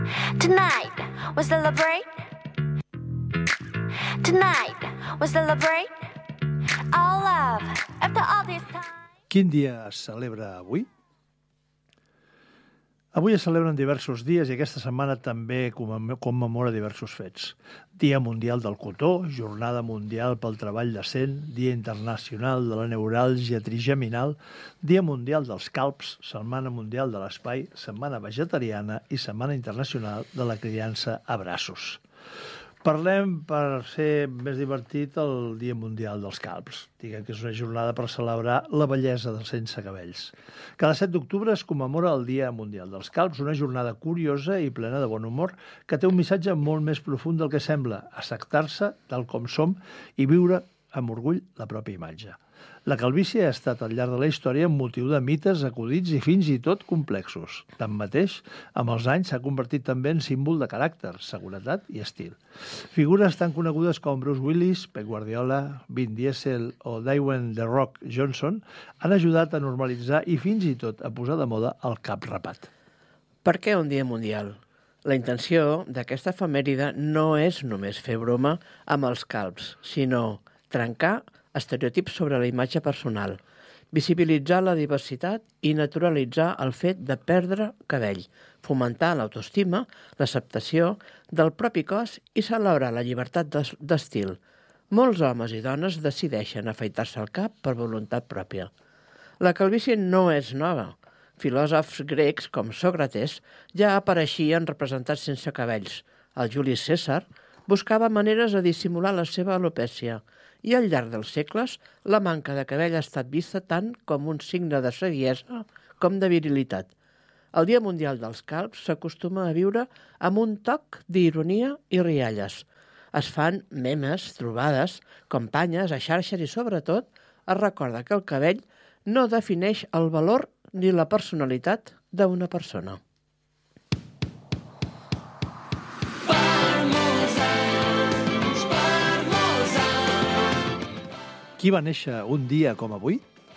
Tonight we celebrate. Tonight we celebrate our love after all this time. Quin dia es celebra avui? Avui es celebren diversos dies i aquesta setmana també commemora diversos fets. Dia Mundial del Cotó, Jornada Mundial pel Treball Decent, Dia Internacional de la Neuràlgia Trigeminal, Dia Mundial dels Calbs, Setmana Mundial de l'Espai, Setmana Vegetariana i Setmana Internacional de la Criança a Braços. Parlem, per ser més divertit, el Dia Mundial dels Calbs. Diguem que és una jornada per celebrar la bellesa dels sense cabells. Cada 7 d'octubre es commemora el Dia Mundial dels Calbs, una jornada curiosa i plena de bon humor que té un missatge molt més profund del que sembla, acceptar-se tal com som i viure amb orgull la pròpia imatge. La calvície ha estat al llarg de la història un motiu de mites, acudits i fins i tot complexos. Tanmateix, amb els anys s'ha convertit també en símbol de caràcter, seguretat i estil. Figures tan conegudes com Bruce Willis, Pep Guardiola, Vin Diesel o Dwayne The Rock Johnson han ajudat a normalitzar i fins i tot a posar de moda el cap rapat. Per què un dia mundial? La intenció d'aquesta efemèride no és només fer broma amb els calbs, sinó trencar estereotips sobre la imatge personal, visibilitzar la diversitat i naturalitzar el fet de perdre cabell, fomentar l'autoestima, l'acceptació del propi cos i celebrar la llibertat d'estil. Molts homes i dones decideixen afaitar-se el cap per voluntat pròpia. La calvície no és nova. Filòsofs grecs com Sòcrates ja apareixien representats sense cabells. El Juli Cèsar buscava maneres de dissimular la seva alopècia i al llarg dels segles la manca de cabell ha estat vista tant com un signe de saviesa com de virilitat. El Dia Mundial dels Calbs s'acostuma a viure amb un toc d'ironia i rialles. Es fan memes, trobades, campanyes a xarxes i, sobretot, es recorda que el cabell no defineix el valor ni la personalitat d'una persona. Qui va néixer un dia com avui?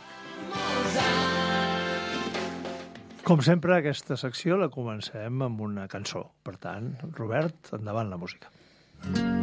Com sempre, aquesta secció la comencem amb una cançó. Per tant, Robert, endavant la música.